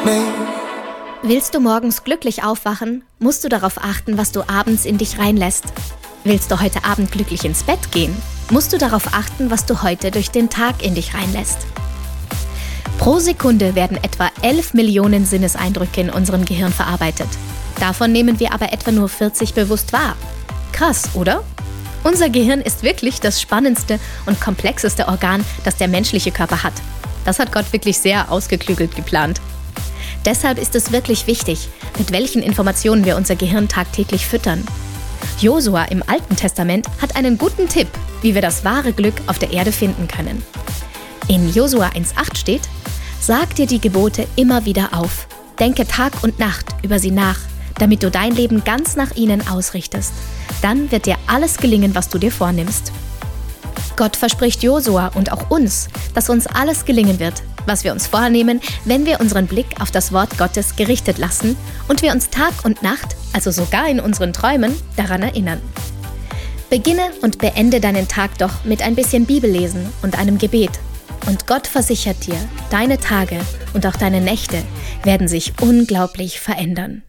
Willst du morgens glücklich aufwachen, musst du darauf achten, was du abends in dich reinlässt. Willst du heute Abend glücklich ins Bett gehen, musst du darauf achten, was du heute durch den Tag in dich reinlässt. Pro Sekunde werden etwa 11 Millionen Sinneseindrücke in unserem Gehirn verarbeitet. Davon nehmen wir aber etwa nur 40 bewusst wahr. Krass, oder? Unser Gehirn ist wirklich das spannendste und komplexeste Organ, das der menschliche Körper hat. Das hat Gott wirklich sehr ausgeklügelt geplant. Deshalb ist es wirklich wichtig, mit welchen Informationen wir unser Gehirn tagtäglich füttern. Josua im Alten Testament hat einen guten Tipp, wie wir das wahre Glück auf der Erde finden können. In Josua 1,8 steht: Sag dir die Gebote immer wieder auf. Denke Tag und Nacht über sie nach, damit du dein Leben ganz nach ihnen ausrichtest. Dann wird dir alles gelingen, was du dir vornimmst. Gott verspricht Josua und auch uns, dass uns alles gelingen wird, was wir uns vornehmen, wenn wir unseren Blick auf das Wort Gottes gerichtet lassen und wir uns Tag und Nacht, also sogar in unseren Träumen, daran erinnern. Beginne und beende deinen Tag doch mit ein bisschen Bibellesen und einem Gebet. Und Gott versichert dir, deine Tage und auch deine Nächte werden sich unglaublich verändern.